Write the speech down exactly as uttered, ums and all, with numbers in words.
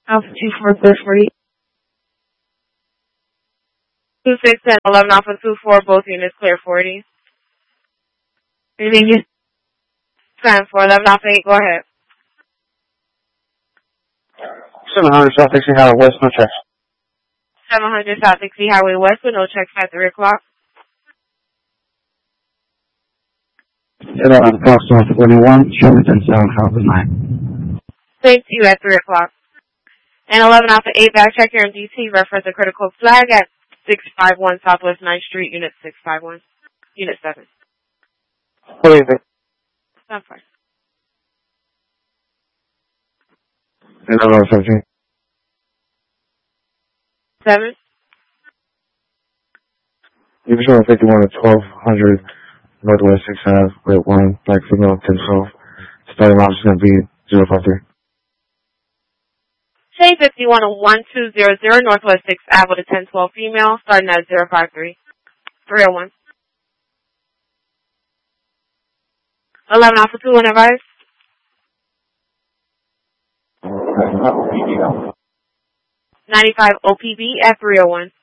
Alpha two four clear forty. two six and eleven Alpha two four, both units clear forty. Thank you. Time for eleven Alpha eight, go ahead. seven hundred South Dixie Highway West, no checks. seven hundred South Dixie Highway West with no checks at three o'clock. eleven Fox North forty-one, Sherman seven House nine. Same to you at three o'clock. And eleven Alpha eight, back check here in D T, reference a critical flag at six five one Southwest ninth Street, Unit six five one, Unit seven. What do you think? That's fine. eleven seventeen. seven? You can show fifty-one to twelve hundred Northwest six Ave with one black signal ten twelve. Starting off is going to be zero five three. Shane fifty-one to one two zero zero Northwest sixth Avenue with a ten twelve female, starting at zero five three. three oh one. eleven Alpha two, and advice. ninety-five O P B at three oh one.